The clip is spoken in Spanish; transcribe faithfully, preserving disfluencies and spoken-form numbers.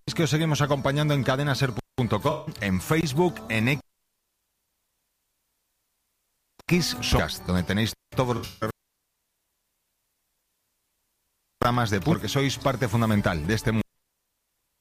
que os seguimos acompañando en cadena ser punto com, en Facebook, en X, donde tenéis todos los programas de porque sois parte fundamental de este mundo.